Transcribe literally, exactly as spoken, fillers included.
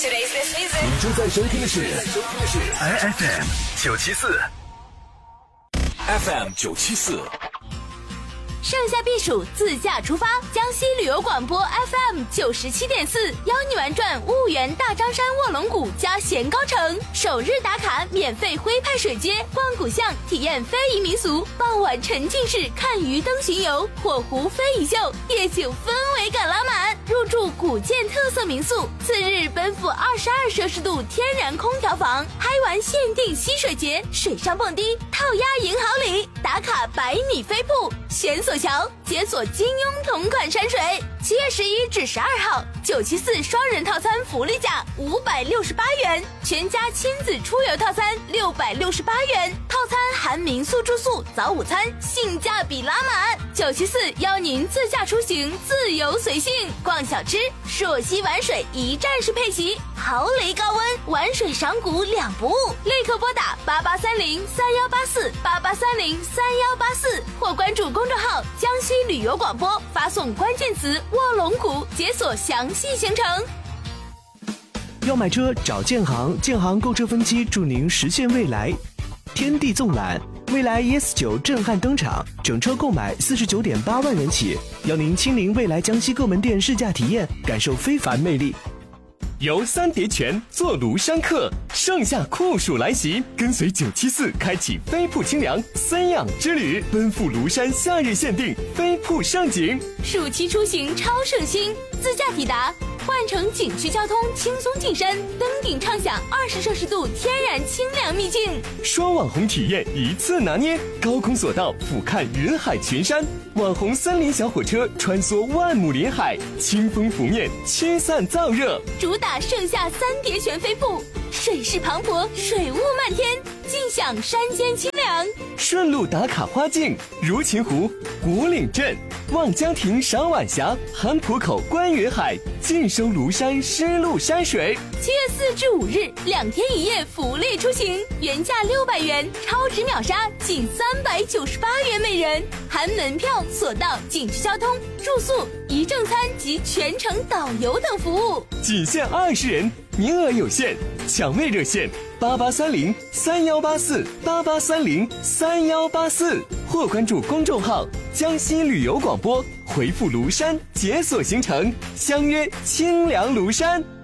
你正在收听的是 I F M 九七四 ，F M 九七四。 盛夏避暑，自驾出发，江西旅游广播 F M 九十七点四，邀你玩转婺源大张山卧龙谷加咸高城，首日打卡免费徽派水街，逛古巷，体验非遗民俗，傍晚沉浸式看鱼灯巡游，火湖非遗秀，夜景氛围感拉满，入住古建特色民宿，次日奔赴二十二摄氏度天然空调房，嗨玩限定溪水节，水上蹦迪，套鸭赢好礼，打卡百米飞瀑，悬索桥解锁金庸同款山水。七月十一至十二号，九七四双人套餐福利价五百六十八元，全家亲子出游套餐六百六十八元，套餐含民宿住宿、早午餐，性价比拉满。九七四邀您自驾出行，自由随性，逛小吃，朔溪玩水一站式配席，豪雷高温，玩水赏古两不误。立刻拨打八八三零三幺八四八八三零三幺八四，或关注公众号江西旅游广播，发送关键词卧龙谷，解锁详细行程。 要买车找建行，建行购车分期助您实现未来。天地纵览，未来 E S 九震撼登场，整车购买四十九点八万元起，邀您亲临未来江西各门店试驾体验，感受非凡魅力。 游三叠泉，坐庐山客，盛夏酷暑来袭，跟随九七四开启飞瀑清凉森养之旅，奔赴庐山夏日限定飞瀑盛景。 暑期出行超省心，自驾抵达，换乘景区交通轻松进山，登顶畅享二十摄氏度天然清凉秘境。 双网红体验一次拿捏，高空索道俯瞰云海群山，网红森林小火车穿梭万亩林海，清风拂面驱散燥热。 主打盛夏三叠泉飞瀑，水势磅礴，水雾漫天，尽享山间清凉。 顺路打卡花境，如琴湖、古岭镇、望江亭赏晚霞，韩浦口观云海，尽收庐山湿漉山水。 七月四至五日，两天一夜福利出行，原价六百元，超值秒杀仅三百九十八元每人，含门票、索道、景区交通、住宿、一正餐及全程导游等服务， 仅限二十人，名额有限，抢位热线八八三零三幺八四八八三零三幺八四，或关注公众号江西旅游广播，回复庐山解锁行程，相约清凉庐山。